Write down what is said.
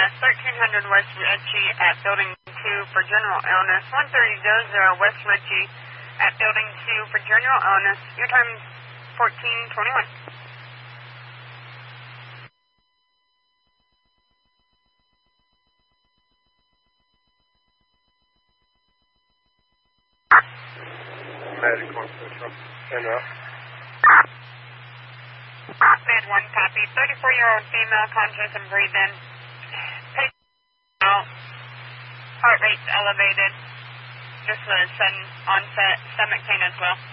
illness, 1300 West Ritchie at Building 2 for general illness, 1300 West Ritchie at Building 2 for general illness. Your time is 14:21. Medical Central. Enough. Med 1 copy. 34-year-old female, conscious and breathing. Patient out. Heart rate's elevated. Just a sudden onset stomach pain as well.